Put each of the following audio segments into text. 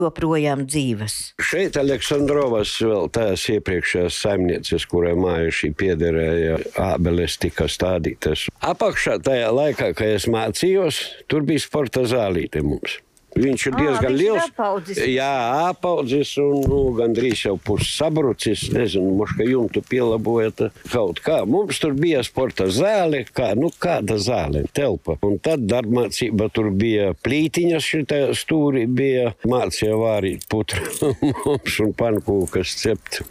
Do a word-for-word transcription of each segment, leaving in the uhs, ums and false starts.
joprojām dzīves. Šeit Aleksandrovas vēl tās iepriekšējās saimnieces, kurai māja šī piederēja, ābeles tika stādītas. Apakšā tajā laikā, kad es mācījos, tur bija sporta zālīte mums. Viņš ir diezgan à, liels. Apaudzis. Jā, apaudzis un nu, gandrīz jau pus sabrucis. Nezinu, moška jumtu pielabojata kaut kā. Mums tur bija sporta zāle, kā, nu kāda zāle, telpa. Un tad darbmācība tur bija plītiņas, šitā stūri bija. Mācīja vārīt putru mums un pankūkas cept.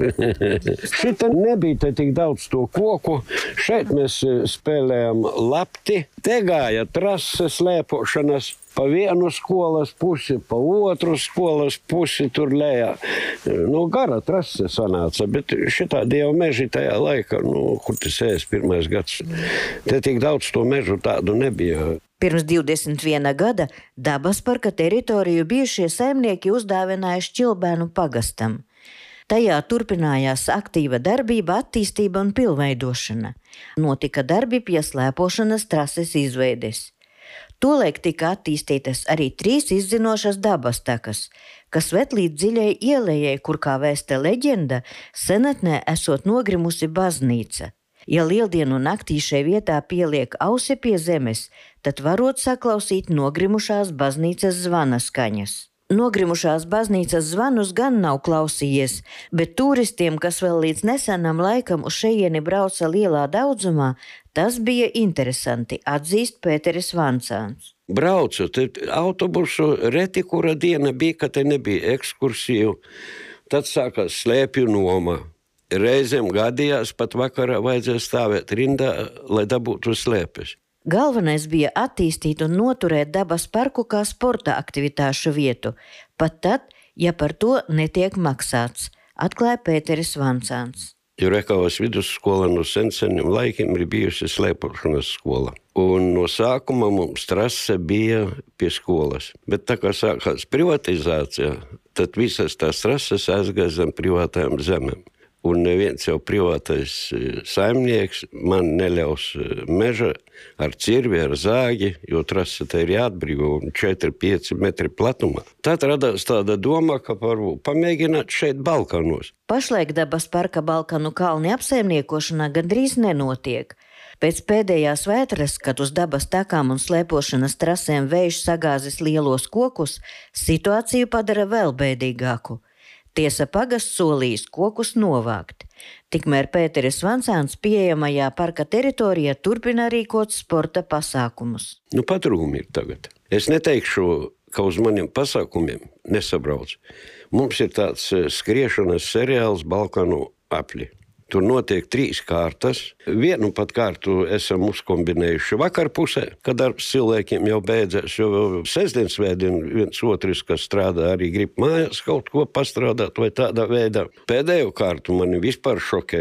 Šita nebija te tik daudz to koku. Šeit mēs spēlējām lapti. Te gāja trases lēpošanas. Pa vienu skolas pusi, pa otru skolas pusi tur lejā. Nu, gara trase sanāca, bet šitā dievu meži tajā laikā, nu, kur tas sēdz pirmais gads, te tik daudz to mežu tādu nebija. Pirms divdesmit viena gada dabas parka teritoriju bijušie saimnieki uzdāvināja Šķilbēnu pagastam. Tajā turpinājās aktīva darbība, attīstība un pilnveidošana. Notika darbi pie slēpošanas trases izveides. Tolaik tika attīstītas arī trīs izzinošas dabas takas, kas ved līdz dziļai ielejai, kur, kā vēsta leģenda, senatnē esot nogrimusi baznīca. Ja lieldienu naktī šai vietā pieliek ausi pie zemes, tad varot saklausīt nogrimušās baznīcas zvana skaņas. Nogrimušās baznīcas zvanus gan nav klausījies, bet turistiem, kas vēl līdz nesenam laikam uz šejieni brauca lielā daudzumā, tas bija interesanti, atzīst Pēteris Vancāns. Braucu, te autobusu reti, kura diena bija, ka te nebija ekskursiju. Tad sākās slēpju noma. Reizēm gadījās, pat vakarā vajadzēja stāvēt rindā, lai dabūtu slēpes. Galvenais bija attīstīt un noturēt dabas parku kā sporta aktivitāšu vietu, pat tad, ja par to netiek maksāts, atklāja Pēteris Vancāns. Jurekavas vidusskola no senseniem laikiem ir bijusi slēpošanas skola. Un no sākuma mums trase bija pie skolas. Bet tā kā sākās privatizācija, tad visas tās trases aizgāja zem privātajām zemēm. Un neviens jau privātais saimnieks man neļaus meža ar cirvi, ar zāgi, jo trase te ir jāatbrīvo un četri pieci metri platumā. Tad radās tāda doma, ka varbūt pamēģināt šeit Balkanos. Pašlaik dabas parka Balkanu kalni apsaimniekošanā gandrīz nenotiek. Pēc pēdējās vētras, kad uz dabas takām un slēpošanas trasēm vējš sagāzis lielos kokus, situāciju padara vēl bēdīgāku. Tiesa pagasts solījis kokus novākt. Tikmēr Pēteris Vancāns pieejamajā parka teritorijā turpina rīkot sporta pasākumus. Nu, patrūmi ir tagad. Es neteikšu, ka uz maniem pasākumiem nesabrauc. Mums ir tāds skriešanas seriāls Balkanu apļi. Tur notiek trīs kārtas. Vienu pat kārtu esam uzkombinējuši vakarpusē, kad darbs cilvēkiem jau beidzās, jo sestdien, svētdien viens otrs, kas strādā, arī grib mājās kaut ko pastrādāt vai tādā veidā. Pēdējo kārtu mani vispār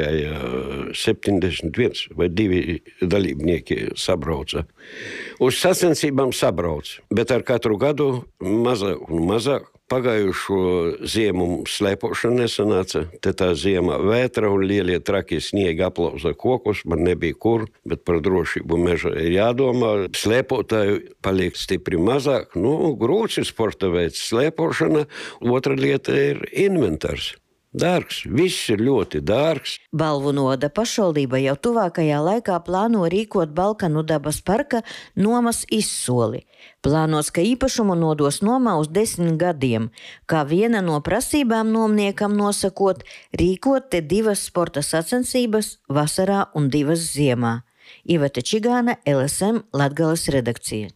šokēja septiņdesmit viens vai divi dalībnieki sabrauca. Uz sacensībām sabrauc, bet ar katru gadu mazāk un mazāk. Pagājušo ziemu mums slēpošana nesanāca, te tā ziema vētra un lielie trakie sniegi aplauza kokus, man nebija kur, bet par drošību meža ir jādomā. Slēpotāju paliek stipri mazāk, nu, grūts ir sporta veids slēpošana, otra lieta ir inventārs. Dārgs, viss ir ļoti dārgs. Balvu noda pašvaldība jau tuvākajā laikā plāno rīkot Balkanu dabas parka nomas izsoli. Plānos, ka īpašumu nodos nomā uz desmit gadiem, kā viena no prasībām nomniekam nosakot rīkot te divas sporta sacensības vasarā un divas ziemā. Iveta Čigāne, L S M Latgales redakcija.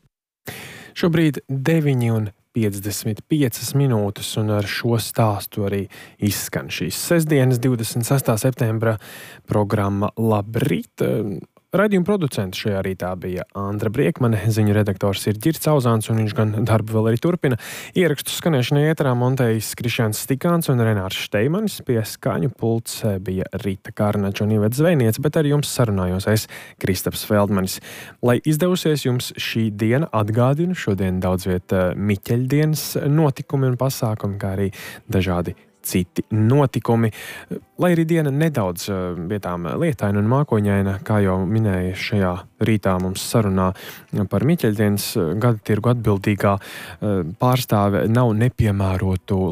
Šobrīd deviņi un piecdesmit piecas minūtes, un ar šo stāstu arī izskan šīs sestdienas, divdesmit sestā septembra programma Labrīt. Raidījuma producents šajā rītā bija Andra Briekmane, ziņu redaktors ir Ģirts Auzāns, un viņš gan darbu vēl arī turpina. Ierakstu skanēšanai ēterā montējis Krišjāns Stikāns un Renārs Šteimanis, pie skaņu pults bija Rita Kārnača un Iveta Zvejniece, bet ar jums sarunājos es, Kristaps Feldmanis. Lai izdevusies jums šī diena, atgādinu šodien daudz viet Miķeļdienas notikumi un pasākumi, kā arī dažādi citi notikumi. Lai arī diena nedaudz vietām lietaina un mākoņaina, kā jau minēja šajā rītā mums sarunā par Miķeļdienas gada tirgu atbildīgā pārstāve, nav nepiemērotu